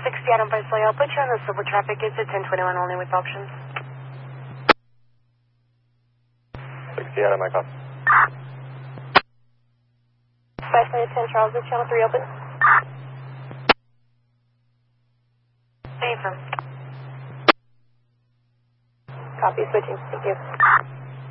60 Adam Presley. I'll put you on the silver traffic. It's at 1021 only with options. 60 Adam, I copy. Presley at 10 Charles, is channel 3 open? Affirm. Copy, switching. Thank you.